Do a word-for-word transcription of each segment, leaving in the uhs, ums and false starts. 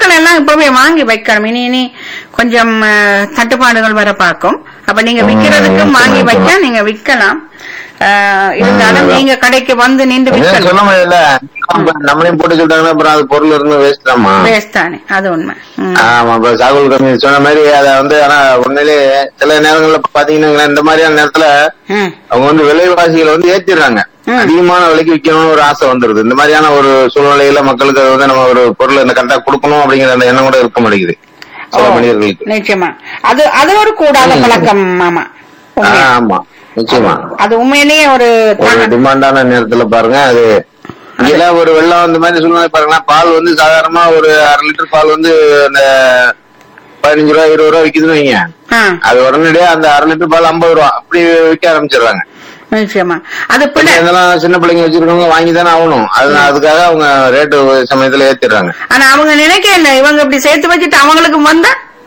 பொருட்கள் எல்லாம் இப்பவே வாங்கி வைக்கணும். இனி இனி கொஞ்சம் அஹ், தட்டுப்பாடுகள் வர பார்க்கும். அப்ப நீங்க விக்கிறதுக்கும் வாங்கி வைக்க நீங்க விக்கலாம். அஹ், இருந்தாலும் நீங்க கடைக்கு வந்து நின்று விற்கலாம். சொன்ன மாதிரி இல்ல, நம்மளையும் போட்டு சொல்லிட்டாங்கன்னா அப்புறம் அது பொருள் இருந்து வேஸ்ட் தான்மா. வேஸ்ட் தானே, அது உண்மை. ம். ஆமா, இப்ப சாகுல் கம்மி சொன்ன மாதிரி அத வந்து, ஆனா உண்மையிலே சில நேரங்கள்ல பாத்தீங்கன்னா இந்த மாதிரியான நேரத்துல ம். அவங்க வந்து விலைவாசிகளை வந்து ஏத்திடுறாங்க. ம். அதிகமான விலைக்கு விற்கணும்னு ஒரு ஆசை வந்துருது. இந்த மாதிரியான ஒரு சூழ்நிலையில மக்களுக்கு அது வந்து நம்ம ஒரு பொருள் இந்த கரெக்டா கொடுக்கணும் அப்படிங்கிற அந்த எண்ணம் கூட இருக்க மாட்டேங்குது சில மனிதர்களுக்கு. நிச்சயமா அது அது ஒரு கூடாத பழக்கம் மாமா. உண்மையா. ஆமா, நிச்சயமா. அது உண்மையிலேயே ஒரு ஒரு டிமாண்டான நேரத்துல பாருங்க, அது இங்க ஒரு வெள்ளம் அந்த மாதிரி சூழ்நிலை பாருங்கன்னா, பால் வந்து சாதாரணமா ஒரு அரை லிட்டர் பால் வந்து அந்த பதினஞ்சு ரூபா இருபது ரூபா விக்குதுன்னு வைங்க. ஆ, அது உடனடியா அந்த அரை லிட்டர் பால் ஐம்பது ரூபா அப்படி விற்க ஆரம்பிச்சிடுறாங்க. நிச்சயமா அது பிள்ளை. இதெல்லாம் சின்ன பிள்ளைங்க வச்சிருக்கவங்க வாங்கி தானே ஆகணும். அது அதுக்காக அவங்க ரேட்டு சமயத்துல ஏத்திடுறாங்க. ஆனா அவங்க நினைக்க இல்ல, இவங்க இப்படி சேர்த்து வச்சுட்டு அவங்களுக்கு வந்தா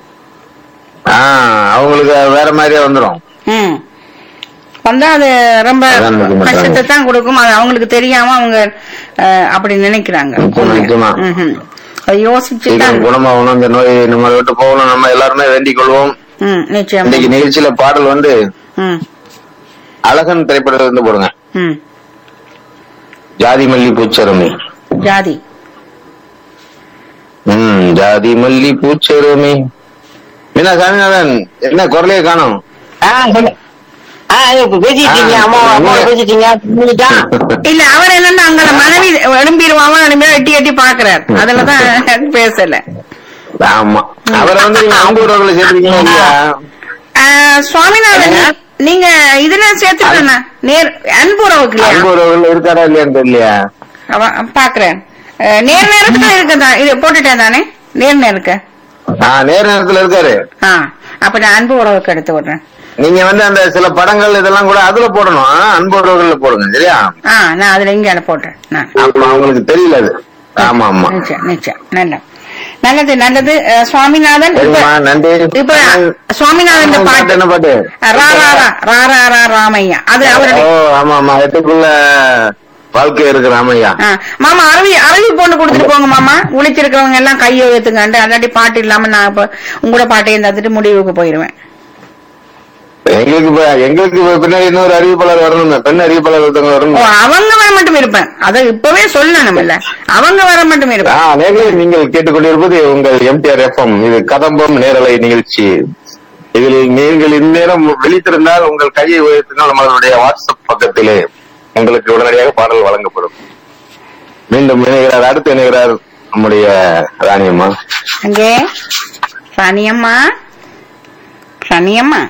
ஆஹ் அவங்களுக்கு வேற மாதிரியே வந்துரும். ம் வந்தா அது ரொம்ப அதான் நினைக்க மாட்டாங்க. கஷ்டத்தை தான் கொடுக்கும். அது அவங்களுக்கு தெரியாம அவங்க அஹ், அப்படி நினைக்கிறாங்க. நிச்சயமா, நிச்சயமா. ம்ஹும். அதை யோசிச்சுதான். சீக்கிரம் குணமாகணும், இந்த நோய் நம்ம விட்டு போகணும், நம்ம எல்லாருமே வேண்டிக் கொள்வோம். ம் நிச்சயமா. இன்னைக்கு நிகழ்ச்சியில பாடல் வந்து ம் அழகன் திரைப்படத்துல இருந்து போடுங்க. ம் ஜாதி மல்லி பூச்சரமி. ஜாதி. ம் ஜாதி மல்லி பூச்சரமி. மீனா சாமிநாதன், என்ன குரலையே காணோம்? பேசிட்டீங்க, அம்மா அம்மா பேசிட்டீங்க. இல்ல அவர் என்னன்னா அங்க மனைவி எழும்பிடுவாம எழும்பி எட்டி எட்டி பாக்குறாரு. அதுலதான் பேசல. ஆமா, அவரை வந்து நீங்க அன்பு உறவுகளை சேர்த்துக்கீங்களா இல்லையா? அஹ், சுவாமிநாதன் நீங்க இதுல சேர்த்துக்கணும் நேர் அன்புறவுக்கு இல்லையா? அன்பு உறவுகள் இருக்காரா இல்லையான்னு தெரியலையா? அவ- பாக்குறேன். அஹ், நேர் நேரத்துல இருக்குதா? இது போட்டுட்டேன் தானே நேர் நேருக்கு. ஆஹ் நேர நேரத்துல இருக்காரு. ஆ அப்ப நான் அன்பு உறவுக்கு எடுத்து விடுறேன். நீங்க வந்து அந்த சில படங்கள் இதெல்லாம் கூட அதுல போடணும். ஆ, அன்பு உறவுகள்ல போடுங்க, சரியா? ஆ நான் அதுல இங்க போடுறேன் நான். ஆமா, அவங்களுக்கு தெரியல அது. ஆமா ஆமா, நிச்சயம் நிச்சயம். நல்ல நல்லது நல்லது. அஹ், சுவாமிநாதன் இப்ப சரிம்மா, நன்றி. இப்ப சுவாமிநாதன் பாட்டு பாட்டு என்ன பாட்டு? ரா ரா ரா ரா ரா ரா ராமையா, அது ஓ அவருடைய. ஆமா ஆமா, எட்டுக்குள்ள வாழ்க்கை இருக்கு ராமையா. ஆ, மாமா அருவி அருவி போட்டு கொடுத்துட்டு போங்க மாமா. உழைச்சிருக்கிறவங்க எல்லாம் கையை உயர்த்துங்க. அல்லாட்டி பாட்டு இல்லாம நான் இப்ப உங்களோட பாட்டையும் தந்துட்டு முடிவுக்கு போயிருவேன். எங்களுக்கு இப்ப எங்களுக்கு இப்ப பின்னாடி இன்னொரு அறிவிப்பாளர் வரணும், பெண் அறிவிப்பாளர் ஒருத்தவங்க ஓ, வரணும். அவங்க வர மட்டும் இருப்பேன். அதை இப்பவே சொல்லணும் இல்ல, அவங்க வர மட்டும் இருப்பேன். ஆ, நேர்களே, நீங்கள் கேட்டுக்கொண்டிருப்பது உங்கள் எம்டிஆர் எஃப்எம். இது கதம்பம் நேரலை நிகழ்ச்சி. இதில் நீங்கள் இந்நேரம் விழித்திருந்தால் உங்கள் கையை உயர்த்தினால் நம்மளுடைய வாட்ஸ்அப் பக்கத்திலே உங்களுக்கு உடனடியாக பாடல் வழங்கப்படும். மீண்டும் இணைகிறார், அடுத்து இணைகிறார் நம்முடைய ராணியம்மா. அங்கே ராணியம்மா, ராணியம்மா,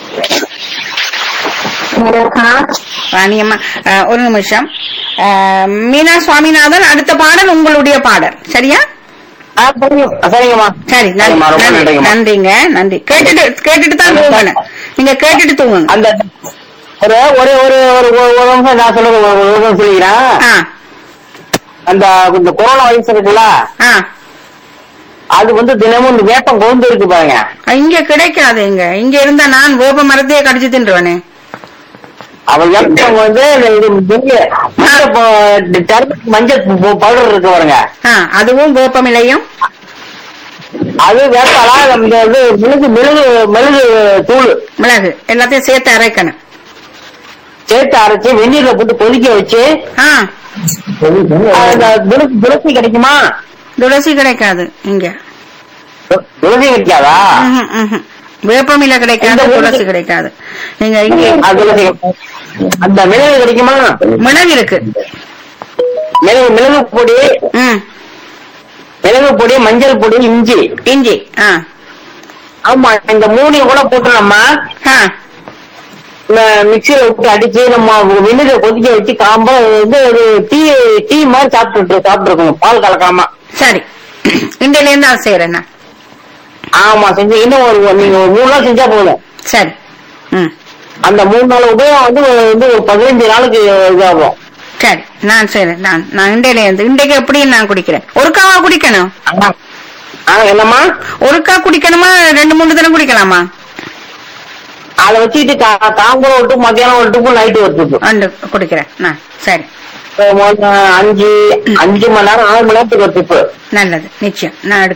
ராணியம்மா, அஹ், ஒரு நிமிஷம். அஹ், மீனா சுவாமிநாதன் அடுத்த பாடல் உங்களுடைய பாடல், சரியா? சரிங்கம்மா. சரி, நன்றி, சரிம்மா, ரொம்ப நன்றி, நன்றிங்கம்மா. நன்றிங்க, நன்றி. கேட்டுட்டு கேட்டுட்டு தான் தூங்கணும். நீங்க கேட்டுட்டு தூங்குங்க. அந்த ஒரு ஒரு ஒரு ஒரு ஒரு நிமிஷம் நான் சொல்லுங்க, ஒரு ஒரு நிமிஷம் சொல்லிக்கிறேன். ஆ அந்த இந்த கொரோனா வைரஸ் இருக்குல்ல, ஆ அது வந்து தினமும் இந்த வேப்பம் கொண்டு இருக்கு பாருங்க. இங்க கிடைக்காது. இங்க இங்க இருந்தா நான் வேப்ப மரத்தையே கடிச்சு தின்றுவனே. அவன் வேப்பம் வந்து இது மஞ்சள் மஞ்சள் டர்மரிக் மஞ்சள் பவுடர் இருக்கு பாருங்க. ஆ அதுவும் வேப்பம் இலையும். அது வேப்பாலா இந்த இது மிளகு மிளகு மிளகு தூள் மிளகு எல்லாத்தையும் சேர்த்து அரைக்கணும். சேர்த்து அரைச்சு வெந்நீர்ல போட்டு கொதிக்க வச்சு, ஆ அந்த துளசி துளசி கிடைக்குமா? துளசி கிடைக்காது இங்க. துளசி கிடைக்காதா? ம்ஹும், ம்ஹும். வேப்பம் இலை கிடைக்காது, இந்த ஊருக்கு- துளசி கிடைக்காது. நீங்க இங்க அது துளசி கிடைக்கும். அந்த மிளகு கிடைக்குமா? மிளகு இருக்கு. மிளகு மிளகு பொடி, ம் மிளகு பொடி, மஞ்சள் பொடி, இஞ்சி. இஞ்சி. ஆ ஆமா, இந்த மூணையும் கூட போட்டு நம்ம ஆ மிக்சியில விட்டு அடிச்சு நம்ம வெந்நீரை கொதிக்க வச்சு காம்ப வந்து ஒரு டீ டீ மாதிரி சாப்பிட்டு சாப்பிட்டு இருக்கணும், பால் கலக்காம. சரி, இந்தியில இருந்து அதை செய்யறேன் நான். ஆமா, செஞ்சு இன்னும் ஒரு நீங்க ஒரு மூணு நாள் செஞ்சா போதும். சரி. ம் அந்த மூணு நாள் உபயோகம் வந்து வந்து ஒரு பதினஞ்சு நாளுக்கு இதாகும். சரி, நான் செய்யறேன். நான் நான் இண்டையில இருந்து இன்றைக்கு எப்படியும் நான் குடிக்கிறேன். ஒருக்காவா குடிக்கணும்? ஆ, என்னம்மா? ஒருக்கா குடிக்கணுமா, ரெண்டு மூணு தினம் குடிக்கலாமா? அதை வச்சுட்டு காம்பரம் விட்டு மத்தியானம் ஒரு ட்ரிப்பு, நைட்டு ஒரு ட்ரிப்பு அண்டு குடிக்கிறேன் நான். சரி, அஞ்சு அஞ்சு மணி நேரம் ஆறு மணி நேரத்துக்கு ஒரு ட்ரிப்பு. நல்லது, நிச்சயம் நான்